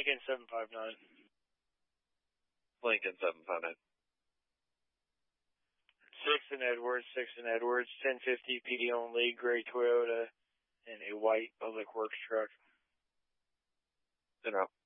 Lincoln 759. Lincoln 759. 6 in Edwards, 1050 PD only, gray Toyota, and a white public works truck. You know.